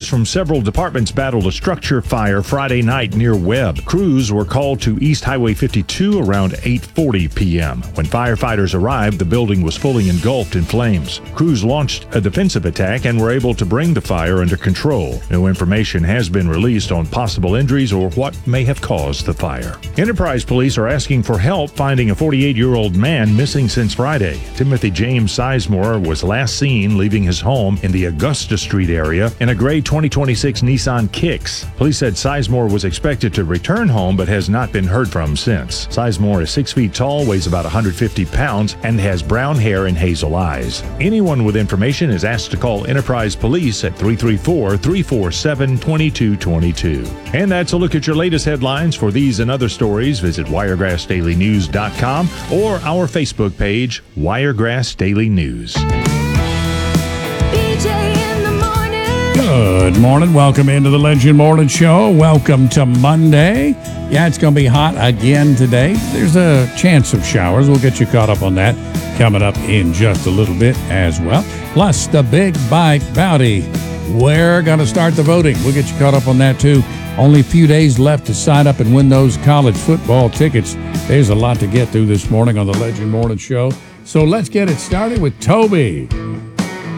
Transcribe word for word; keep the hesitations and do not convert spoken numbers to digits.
from several departments battled a structure fire Friday night near Webb. Crews were called to East Highway fifty-two around eight forty p.m. When firefighters arrived, the building was fully engulfed in flames. Crews launched a defensive attack and were able to bring the fire under control. No information has been released on possible injuries or what may have caused the fire. Enterprise police are asking for help finding a forty-eight-year-old man missing since Friday. Timothy James Sizemore was last seen leaving his home in the Augusta Street area in a gray twenty twenty-six Nissan Kicks. Police said Sizemore was expected to return home but has not been heard from since. Sizemore is six feet tall, weighs about one hundred fifty pounds, and has brown hair and hazel eyes. Anyone with information is asked to call Enterprise Police at three three four, three four seven, two two two two. And that's a look at your latest headlines. For these and other stories, visit wiregrass daily news dot com or our Facebook page, Wiregrass Daily News. Good morning. Welcome into the Legend Morning Show. Welcome to Monday. Yeah, it's going to be hot again today. There's a chance of showers. We'll get you caught up on that coming up in just a little bit as well. Plus, the Big Bike Bounty. We're going to start the voting. We'll get you caught up on that, too. Only a few days left to sign up and win those college football tickets. There's a lot to get through this morning on the Legend Morning Show. So let's get it started with Toby.